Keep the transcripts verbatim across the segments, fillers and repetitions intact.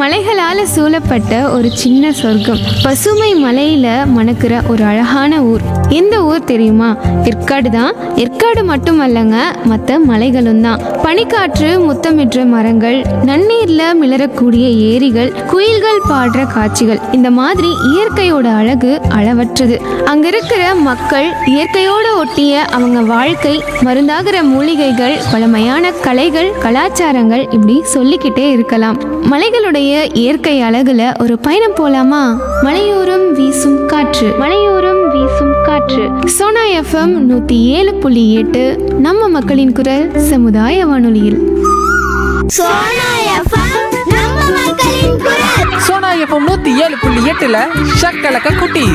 மலைகளால சூழப்பட்ட ஒரு சின்ன சொர்க்கம், பசுமை மலையில மணக்கிற ஒரு அழகான ஊர். எந்த ஊர் தெரியுமா? ஏற்காடு தான். ஏற்காடு மட்டுமல்லங்க, மற்ற மலைகளும் தான். பனிக்காற்று முத்தமிடுற மரங்கள், நன்னீர்ல மிளறக்கூடிய ஏரிகள், குயில்கள் பாடுற காட்சிகள், இந்த மாதிரி இயற்கையோட அழகு அளவற்றது. அங்க இருக்கிற மக்கள், இயற்கையோட ஒட்டிய அவங்க வாழ்க்கை, மருந்தாகிற மூலிகைகள், பழமையான கலைகள், கலாச்சாரங்கள், இப்படி சொல்லிக்கிட்டே இருக்கலாம். மலைகளுடைய இயற்கை அழகுல ஒரு பயணம் போலாமா? மலையோரம் வீசும் காற்று, மலையோரம் வீசும் காற்று. சோனா எஃப்எம் நூத்தி ஏழு புள்ளி எட்டு, நம்ம மக்களின் குரல், சமுதாய வானொலியில். சோனா எஃப்எம் நம்ம மக்களின் குரல். சோனா எஃப்எம் நூத்தி ஏழு புள்ளி எட்டுல ஷக்கலக்க குட்டி.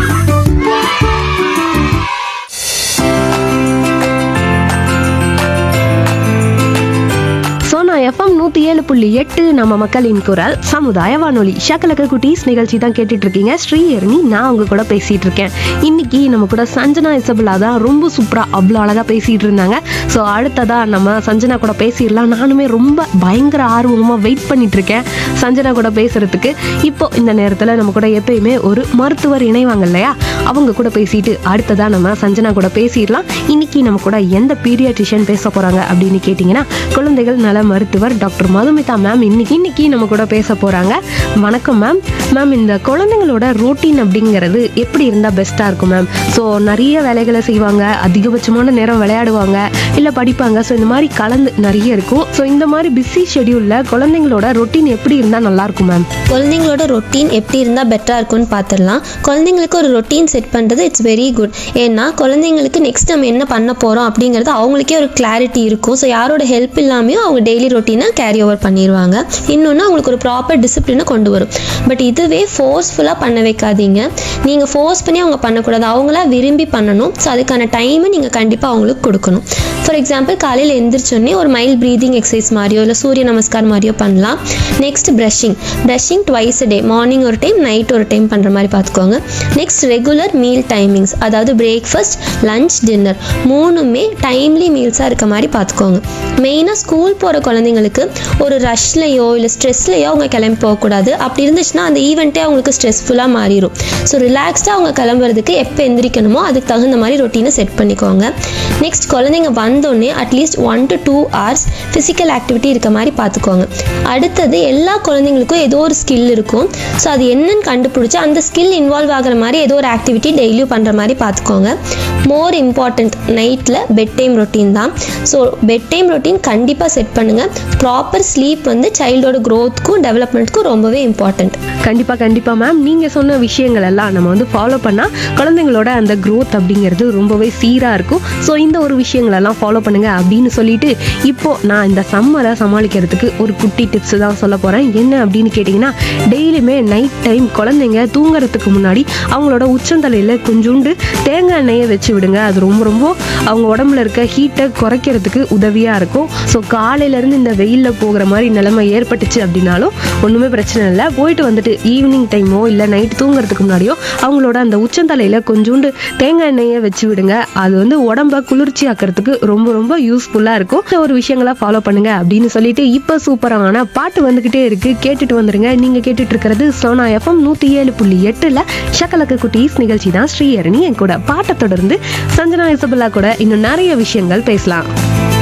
சோனா எஃப்எம் நூற்றி ஏழு புள்ளி எட்டு நம்ம மக்களின் குரல் சமுதாய வானொலி. ஷக்கலக்க குட்டீஸ் நிகழ்ச்சி தான் கேட்டுட்டு இருக்கீங்க. ஸ்ரீஹரணி நான் உங்க கூட பேசிட்டு இருக்கேன். இன்னைக்கு நம்ம கூட சஞ்சனா இசபலா தான் ரொம்ப சூப்பரா அவ்வளோ அழகா பேசிட்டு இருந்தாங்க. ஸோ அடுத்ததா நம்ம சஞ்சனா கூட பேசிடலாம். நானுமே ரொம்ப பயங்கர ஆர்வமா வெயிட் பண்ணிட்டு இருக்கேன் சஞ்சனா கூட பேசுறதுக்கு. இப்போ இந்த நேரத்தில் நம்ம கூட எப்பயுமே ஒரு மருத்துவர் இணைவாங்க இல்லையா, அவங்க கூட பேசிட்டு அடுத்ததா நம்ம சஞ்சனா கூட பேசிடலாம். இன்னைக்கு நம்ம கூட எந்த பீடியாட்ரிஷியன் பேச போறாங்க அப்படின்னு கேட்டிங்கன்னா, குழந்தைகள் நல மருத்துவர் டாக்டர் மதுமிதா மேம் இன்னைக்கு இன்னைக்கு நம்ம கூட பேச போறாங்க. வணக்கம் மேம். மேம், இந்த குழந்தைங்களோட ரொட்டீன் அப்படிங்கிறது எப்படி இருந்தால் பெஸ்ட்டாக இருக்கும் மேம்? ஸோ நிறைய வேலைகளை செய்வாங்க, அதிகபட்சமான நேரம் விளையாடுவாங்க, இல்லை படிப்பாங்க. ஸோ இந்த மாதிரி கலந்து நிறைய இருக்கும். ஸோ இந்த மாதிரி பிஸி ஷெடியூலில் குழந்தைங்களோட ரொட்டீன் எப்படி இருந்தால் நல்லாயிருக்கும் மேம்? குழந்தைங்களோட ரொட்டீன் எப்படி இருந்தால் பெட்டராக இருக்கும்னு பார்த்துடலாம். குழந்தைங்களுக்கு ஒரு ரொட்டீன் செட் பண்ணுறது இட்ஸ் வெரி குட். ஏன்னா குழந்தைங்களுக்கு நெக்ஸ்ட் நம்ம என்ன பண்ண போகிறோம் அப்படிங்கிறது அவங்களுக்கே ஒரு கிளாரிட்டி இருக்கும். ஸோ யாரோட ஹெல்ப் இல்லாமையும் அவங்க டெய்லி ரொட்டீனை கேரி ஓவர் பண்ணிடுவாங்க. இன்னொன்று அவங்களுக்கு ஒரு ப்ராப்பர் டிசிப்ளினை கொண்டு வரும். பட் இதுவே ஃபோர்ஸ்ஃபுல்லாக பண்ண வைக்காதீங்க. நீங்கள் ஃபோர்ஸ் பண்ணி அவங்க பண்ணக்கூடாது, அவங்களா விரும்பி பண்ணணும். ஸோ அதுக்கான டைமை நீங்கள் கண்டிப்பாக அவங்களுக்கு கொடுக்கணும். ஃபார் எக்ஸாம்பிள், காலையில் எழுந்திரிச்சோடனே ஒரு மைல்ட் ப்ரீதிங் எக்ஸசைஸ் மாதிரியோ இல்லை சூரிய நமஸ்கார் மாதிரியோ பண்ணலாம். நெக்ஸ்ட் ப்ரஷிங் ப்ரஷிங் ட்வைஸ் டே, மார்னிங் ஒரு டைம், நைட் ஒரு டைம் பண்ணுற மாதிரி பார்த்துக்கோங்க. நெக்ஸ்ட் ரெகுலர் மீல் டைமிங்ஸ், அதாவது பிரேக்ஃபாஸ்ட், லஞ்ச், டின்னர் மூணுமே டைம்லி மீல்ஸாக இருக்க மாதிரி பார்த்துக்கோங்க. மெயினாக ஸ்கூல் போகிற குழந்தைங்களுக்கு ஒரு ரஷ்லையோ இல்லை ஸ்ட்ரெஸ்லையோ அவங்க கிளம்பி போகக்கூடாது. அப்படி இருந்துச்சுன்னா அந்த ஈவெண்ட்டே அவங்களுக்கு ஸ்ட்ரெஸ்ஃபுல்லாக மாறிடும். ஸோ ரிலாக்ஸ்டாக அவங்க கிளம்புறதுக்கு எப்போ எந்திரிக்கணுமோ அதுக்கு தகுந்த மாதிரி ரொட்டீனை செட் பண்ணிக்கோங்க. நெக்ஸ்ட், குழந்தைங்க வந்தோடனே at least one to two hours physical activity இருக்க மாதிரி பார்த்துக்கோங்க. அடுத்தது, எல்லா குழந்தைங்களுக்கும் ஏதோ ஒரு ஸ்கில் இருக்கும். ஸோ அது என்னன்னு கண்டுபிடிச்சி அந்த ஸ்கில் இன்வால்வ் ஆகிற மாதிரி ஏதோ ஒரு ஆக்டிவிட்டி டெய்லியும் பண்ணுற மாதிரி பார்த்துக்கோங்க. மோர் இம்பார்ட்டண்ட், நைட்டில் பெட் டைம் ரொட்டீன் தான். ஸோ பெட் டைம் ரொட்டீன் கண்டிப்பாக செட் பண்ணுங்கள். ப்ராப்பர் ஸ்லீப் வந்து சைல்டோட க்ரோத்துக்கும் டெவலப்மெண்ட்டுக்கும் ரொம்பவே இம்பார்ட்டண்ட். கண்டிப்பாக கண்டிப்பாக மேம், நீங்கள் சொன்ன விஷயங்கள் எல்லாம் நம்ம வந்து ஃபாலோ பண்ணால் குழந்தைங்களோட அந்த க்ரோத் அப்படிங்கிறது ரொம்பவே சீராக இருக்கும். ஸோ இந்த ஒரு விஷயங்களெல்லாம் ஃபாலோ பண்ணுங்கள் அப்படின்னு சொல்லிட்டு, இப்போது நான் இந்த சம்மரை சமாளிக்கிறதுக்கு ஒரு குட்டி டிப்ஸ் தான் சொல்ல போகிறேன். என்ன அப்படின்னு கேட்டிங்கன்னா, டெய்லியுமே நைட் டைம் குழந்தைங்க தூங்குறதுக்கு முன்னாடி அவங்களோட உச்சந்தலையில் கொஞ்சோண்டு தேங்காய் எண்ணெயை வச்சு விடுங்க. அது ரொம்ப ரொம்ப அவங்க உடம்புல இருக்க ஹீட்டை குறைக்கிறதுக்கு உதவியாக இருக்கும். ஸோ காலையிலேருந்து இந்த வெயிலில் போகிற மாதிரி நிலைமை ஏற்பட்டுச்சு அப்படின்னாலும் ஒன்றுமே பிரச்சனை இல்லை. போயிட்டு வந்துட்டு ஈவினிங் டைமோ இல்லை நைட் தூங்குறதுக்கு முன்னாடியோ அவங்களோட அந்த உச்சந்தலையில் கொஞ்சோண்டு தேங்காய் எண்ணெயை வச்சு விடுங்க. அது வந்து உடம்ப குளிர்ச்சி ஆக்கிறதுக்கு ரொம்ப ரொம்ப யூஸ்ஃபுல்லாக இருக்கும். இந்த ஒரு விஷயங்களா ஃபாலோ பண்ணுங்க அப்படின்னு சொல்லிட்டு இப்போ சூப்பரான பாட்டு வந்துகிட்டே இருக்கு, கேட்டுட்டு வந்துருங்க. நீங்க கேட்டுட்டு இருக்கிறது சோனா எஃப்எம் நூத்தி ஏழு புள்ளி எட்டுல ஷக்கலக்க குட்டீஸ் நிகழ்ச்சி தான். ஸ்ரீஹரணி என் கூட. பாட்டை தொடர்ந்து சஞ்சனா இசபலா கூட இன்னும் நிறைய விஷயங்கள் பேசலாம்.